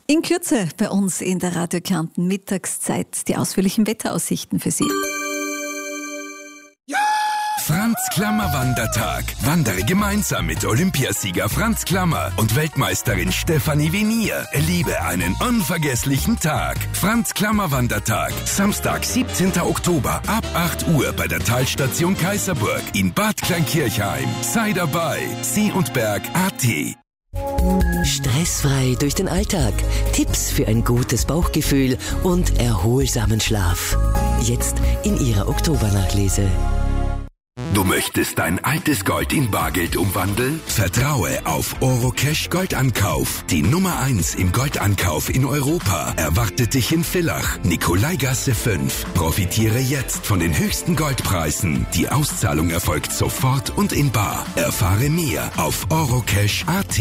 In Kürze bei uns in der Radio Kärnten Mittagszeit die ausführlichen Wetteraussichten für Sie. Franz Klammer Wandertag. Wandere gemeinsam mit Olympiasieger Franz Klammer und Weltmeisterin Stefanie Venier. Erlebe einen unvergesslichen Tag. Franz Klammer Wandertag. Samstag, 17. Oktober ab 8 Uhr bei der Talstation Kaiserburg in Bad Kleinkirchheim. Sei dabei. See und Berg.at. Stressfrei durch den Alltag. Tipps für ein gutes Bauchgefühl und erholsamen Schlaf. Jetzt in Ihrer Oktobernachlese. Du möchtest dein altes Gold in Bargeld umwandeln? Vertraue auf Orocash Goldankauf. Die Nummer 1 im Goldankauf in Europa erwartet dich in Villach, Nikolaigasse 5. Profitiere jetzt von den höchsten Goldpreisen. Die Auszahlung erfolgt sofort und in bar. Erfahre mehr auf orocash.at.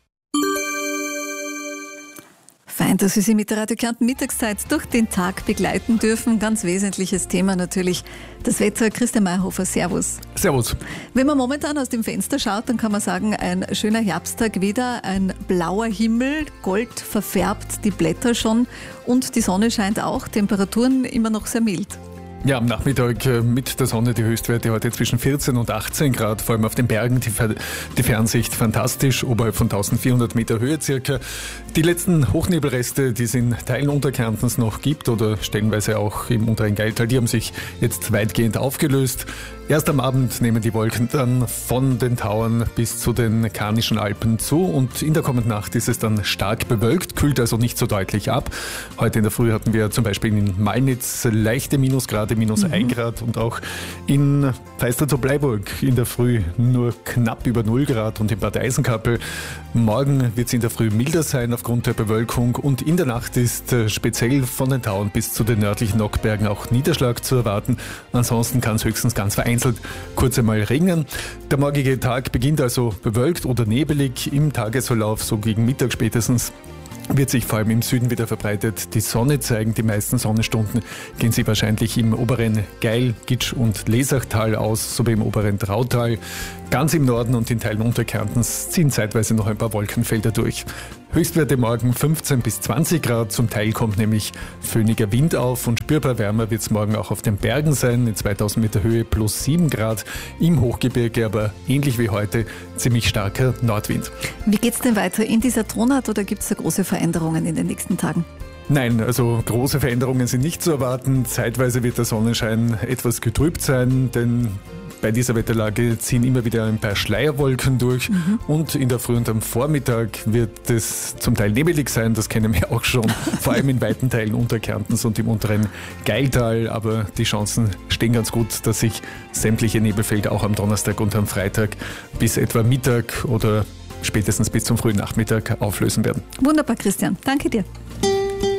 Fein, dass wir Sie mit der Radio Kärnten Mittagszeit durch den Tag begleiten dürfen. Ganz wesentliches Thema natürlich das Wetter. Christian Mayhofer, Servus. Servus. Wenn man momentan aus dem Fenster schaut, dann kann man sagen, ein schöner Herbsttag wieder, ein blauer Himmel, Gold verfärbt die Blätter schon und die Sonne scheint auch, Temperaturen immer noch sehr mild. Ja, am Nachmittag mit der Sonne die Höchstwerte heute zwischen 14 und 18 Grad, vor allem auf den Bergen die Fernsicht fantastisch, oberhalb von 1400 Meter Höhe circa. Die letzten Hochnebelreste, die es in Teilen Unterkärntens noch gibt oder stellenweise auch im unteren Gailtal, die haben sich jetzt weitgehend aufgelöst. Erst am Abend nehmen die Wolken dann von den Tauern bis zu den Karnischen Alpen zu und in der kommenden Nacht ist es dann stark bewölkt, kühlt also nicht so deutlich ab. Heute in der Früh hatten wir zum Beispiel in Malnitz leichte Minusgrade, minus 1 Grad und auch in Feistel zur Bleiburg in der Früh nur knapp über 0 Grad und in Bad Eisenkappel. Morgen wird es in der Früh milder sein aufgrund der Bewölkung und in der Nacht ist speziell von den Tauern bis zu den nördlichen Nockbergen auch Niederschlag zu erwarten. Ansonsten kann es höchstens ganz vereinzelt kurz einmal regnen. Der morgige Tag beginnt also bewölkt oder nebelig im Tagesverlauf, so gegen Mittag spätestens. Wird sich vor allem im Süden wieder verbreitet die Sonne zeigen. Die meisten Sonnenstunden gehen sie wahrscheinlich im oberen Gail, Gitsch und Lesachtal aus, sowie im oberen Trautal. Ganz im Norden und in Teilen Unterkärntens ziehen zeitweise noch ein paar Wolkenfelder durch. Höchstwerte morgen 15 bis 20 Grad. Zum Teil kommt nämlich föhniger Wind auf und spürbar wärmer wird es morgen auch auf den Bergen sein. In 2000 Meter Höhe plus 7 Grad. Im Hochgebirge aber ähnlich wie heute ziemlich starker Nordwind. Wie geht es denn weiter in dieser Tonart oder gibt es da große Veränderungen in den nächsten Tagen? Nein, also große Veränderungen sind nicht zu erwarten. Zeitweise wird der Sonnenschein etwas getrübt sein, denn bei dieser Wetterlage ziehen immer wieder ein paar Schleierwolken durch und in der Früh und am Vormittag wird es zum Teil nebelig sein, das kennen wir auch schon, vor allem in weiten Teilen Unterkärntens und im unteren Gailtal, aber die Chancen stehen ganz gut, dass sich sämtliche Nebelfelder auch am Donnerstag und am Freitag bis etwa Mittag oder spätestens bis zum frühen Nachmittag auflösen werden. Wunderbar, Christian. Danke dir.